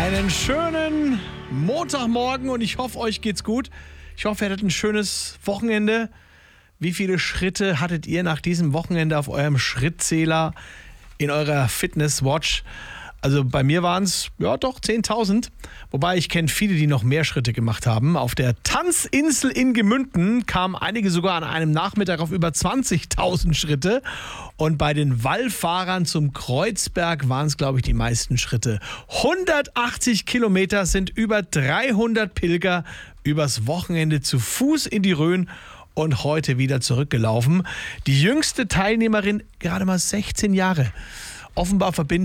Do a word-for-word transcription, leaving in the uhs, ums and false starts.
Einen schönen Montagmorgen und ich hoffe, euch geht's gut. Ich hoffe, ihr hattet ein schönes Wochenende. Wie viele Schritte hattet ihr nach diesem Wochenende auf eurem Schrittzähler in eurer Fitness-Watch? Also bei mir waren es ja doch zehntausend. Wobei ich kenne viele, die noch mehr Schritte gemacht haben. Auf der Tanzinsel in Gemünden kamen einige sogar an einem Nachmittag auf über zwanzigtausend Schritte. Und bei den Wallfahrern zum Kreuzberg waren es, glaube ich, die meisten Schritte. hundertachtzig Kilometer sind über dreihundert Pilger übers Wochenende zu Fuß in die Rhön und heute wieder zurückgelaufen. Die jüngste Teilnehmerin gerade mal sechzehn Jahre. Offenbar verbindet